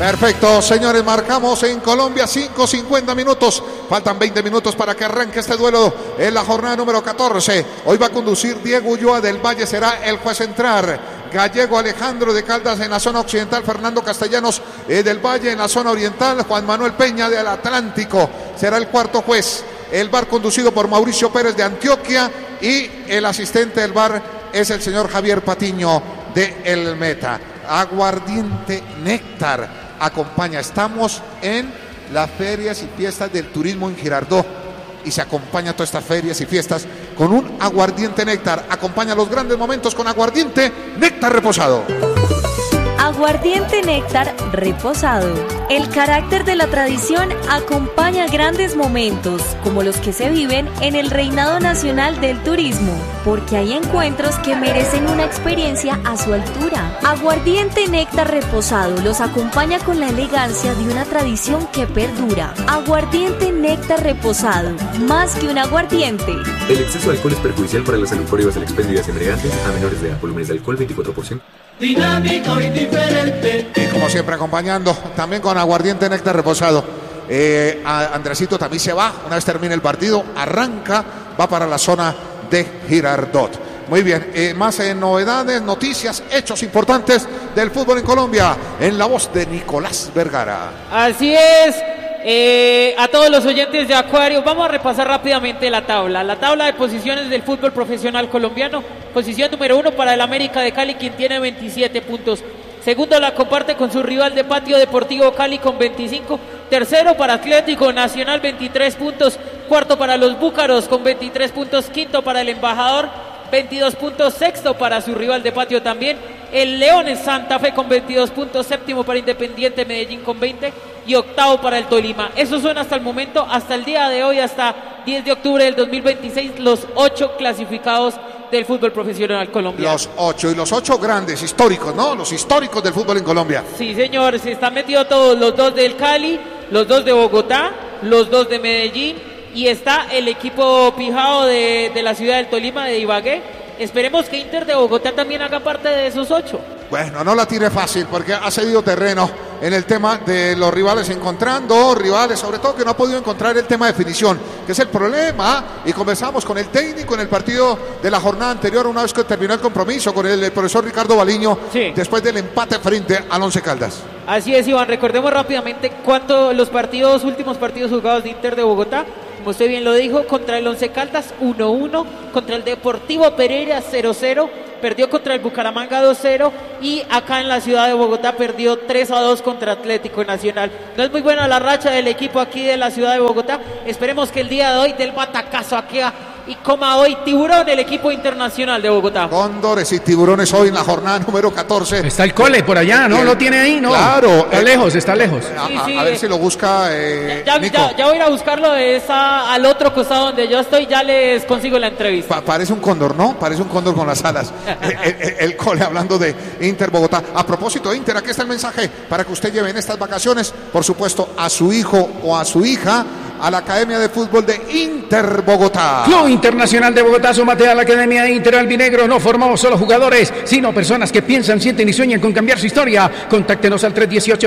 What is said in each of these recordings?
Perfecto, señores, marcamos en Colombia 5:50 minutos. Faltan 20 minutos para que arranque este duelo en la jornada número 14. Hoy va a conducir Diego Ulloa del Valle, será el juez central. Gallego Alejandro de Caldas en la zona occidental, Fernando Castellanos del Valle en la zona oriental, Juan Manuel Peña del Atlántico será el cuarto juez. El VAR conducido por Mauricio Pérez de Antioquia y el asistente del VAR es el señor Javier Patiño de El Meta. Aguardiente Néctar acompaña, estamos en las ferias y fiestas del turismo en Girardot y se acompaña todas estas ferias y fiestas con un aguardiente Néctar. Acompaña los grandes momentos con aguardiente Néctar reposado. Aguardiente Néctar reposado. El carácter de la tradición acompaña grandes momentos, como los que se viven en el Reinado Nacional del Turismo, porque hay encuentros que merecen una experiencia a su altura. Aguardiente Néctar reposado los acompaña con la elegancia de una tradición que perdura. Aguardiente Néctar reposado, más que un aguardiente. El exceso de alcohol es perjudicial para la salud. Prohíbas el expendio de embriagantes a menores de edad. Volúmenes de alcohol 24%. Dinámico y diferente. Y como siempre acompañando también con aguardiente Néctar reposado. Andresito también se va, una vez termine el partido, arranca, va para la zona de Girardot. Muy bien, más novedades, noticias, hechos importantes del fútbol en Colombia, en la voz de Nicolás Vergara. Así es. A todos los oyentes de Acuario, vamos a repasar rápidamente la tabla de posiciones del fútbol profesional colombiano. Posición número 1 para el América de Cali, quien tiene 27 puntos. Segundo la comparte con su rival de Patio Deportivo Cali con 25. Tercero para Atlético Nacional, 23 puntos. Cuarto para los Búcaros con 23 puntos. Quinto para el Embajador, 22 puntos. Sexto para su rival de Patio también, el Leones Santa Fe con 22 puntos. Séptimo para Independiente Medellín con 20. Y octavo para el Tolima. Esos son hasta el momento, hasta el día de hoy, hasta 10 de octubre del 2026, los 8 clasificados del fútbol profesional colombiano. Los 8 y los 8 grandes, históricos, ¿no? Los históricos del fútbol en Colombia. Sí, señor, se están metidos todos, los 2 del Cali, los 2 de Bogotá, los 2 de Medellín y está el equipo pijao de la ciudad del Tolima, de Ibagué. Esperemos que Inter de Bogotá también haga parte de esos 8. Bueno, no la tire fácil porque ha cedido terreno en el tema de los rivales, encontrando rivales, sobre todo que no ha podido encontrar el tema de definición, que es el problema. Y conversamos con el técnico en el partido de la jornada anterior, una vez que terminó el compromiso, con el profesor Ricardo Baliño, sí, después del empate frente al Once Caldas. Así es, Iván, recordemos rápidamente cuánto los últimos partidos jugados de Inter de Bogotá. Como usted bien lo dijo, contra el Once Caldas 1-1, contra el Deportivo Pereira 0-0, perdió contra el Bucaramanga 2-0 y acá en la ciudad de Bogotá perdió 3-2 contra Atlético Nacional. No es muy buena la racha del equipo aquí de la ciudad de Bogotá. Esperemos que el día de hoy del batacazo aquí y coma hoy tiburón el equipo internacional de Bogotá. Cóndores y tiburones hoy en la jornada número 14. Está el cole por allá, ¿no? ¿Lo tiene ahí? No. Claro. Está lejos. Sí. A ver si lo busca Nico. Ya voy a ir a buscarlo al otro costado donde yo estoy, ya les consigo la entrevista. Parece un cóndor, ¿no? Parece un cóndor con las alas. el cole hablando de Inter Bogotá. A propósito de Inter, aquí está el mensaje para que usted lleve en estas vacaciones, por supuesto, a su hijo o a su hija a la Academia de Fútbol de Inter Bogotá. Club Internacional de Bogotá, súmate a la Academia Inter Albinegro. No formamos solo jugadores, sino personas que piensan, sienten y sueñan con cambiar su historia. Contáctenos al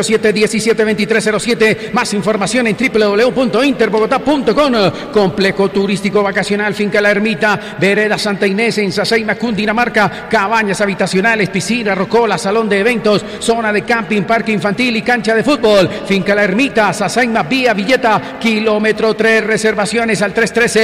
318-717-2307. Más información en www.interbogotá.com. Complejo turístico vacacional, Finca La Ermita, Vereda Santa Inés en Sasaima, Cundinamarca. Cabañas habitacionales, piscina, rocola, salón de eventos, zona de camping, parque infantil y cancha de fútbol. Finca La Ermita, Sasaima, Vía Villeta, kilómetro 3, reservaciones al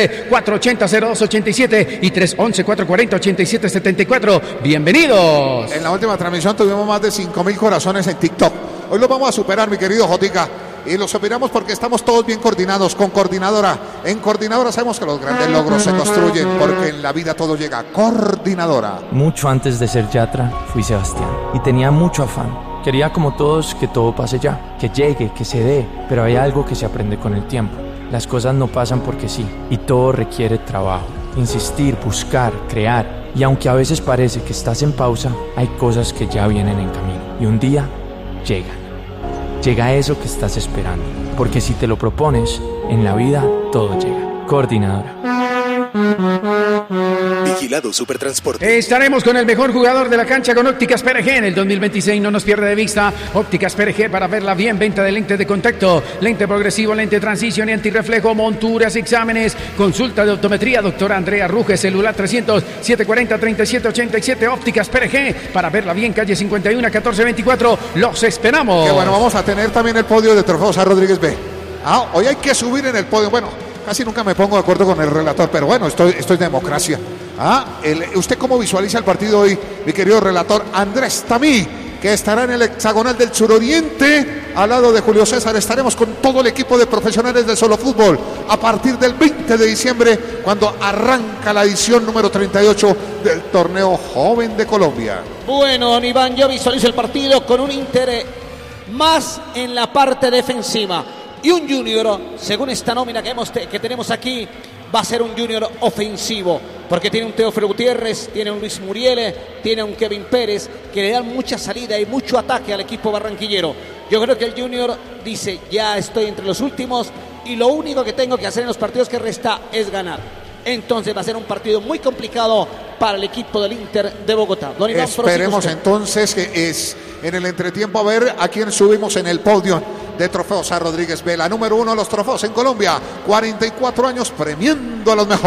313-480-0287 y 311-440-8774. ¡Bienvenidos! En la última transmisión tuvimos más de 5,000 corazones en TikTok. Hoy lo vamos a superar, mi querido Jotica. Y lo superamos porque estamos todos bien coordinados con Coordinadora. En Coordinadora sabemos que los grandes logros se construyen porque en la vida todo llega. Coordinadora. Mucho antes de ser Yatra, fui Sebastián y tenía mucho afán. Quería como todos que todo pase ya, que llegue, que se dé, pero hay algo que se aprende con el tiempo. Las cosas no pasan porque sí, y todo requiere trabajo, insistir, buscar, crear. Y aunque a veces parece que estás en pausa, hay cosas que ya vienen en camino. Y un día llegan. Llega eso que estás esperando, porque si te lo propones, en la vida todo llega. Coordinadora. Vigilado Supertransporte. Estaremos con el mejor jugador de la cancha con Ópticas PRG en el 2026. No nos pierde de vista. Ópticas PRG para verla bien. Venta de lentes de contacto, lente progresivo, lente transición y antirreflejo, monturas, exámenes, consulta de optometría. Doctora Andrea Ruge, celular 300-740-3787. Ópticas PRG para verla bien. Calle 51, 1424. Los esperamos. Que bueno, vamos a tener también el podio de Trofeo Sá Rodríguez B. Hoy hay que subir en el podio. Bueno, casi nunca me pongo de acuerdo con el relator, pero bueno, esto es democracia. ¿Usted cómo visualiza el partido hoy, mi querido relator Andrés Tamí, que estará en el hexagonal del suroriente al lado de Julio César? Estaremos con todo el equipo de profesionales del Solo Fútbol a partir del 20 de diciembre, cuando arranca la edición número 38 del torneo Joven de Colombia. Bueno, don Iván, yo visualizo el partido con un Inter más en la parte defensiva y un Junior, según esta nómina que tenemos aquí, va a ser un Junior ofensivo, porque tiene un Teófilo Gutiérrez, tiene un Luis Muriel, tiene un Kevin Pérez, que le dan mucha salida y mucho ataque al equipo barranquillero. Yo creo que el Junior dice, ya estoy entre los últimos y lo único que tengo que hacer en los partidos que resta es ganar. Entonces va a ser un partido muy complicado para el equipo del Inter de Bogotá. Don Iván, esperemos entonces que es en el entretiempo a ver a quién subimos en el podio de Trofeo Sá Rodríguez B, la número 1 de los trofeos en Colombia. 44 años premiando a los mejores.